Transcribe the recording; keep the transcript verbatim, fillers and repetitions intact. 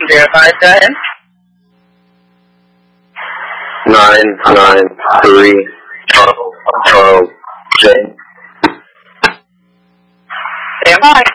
Verify, go ahead. Nine nine three Charles Charles J. Stand by.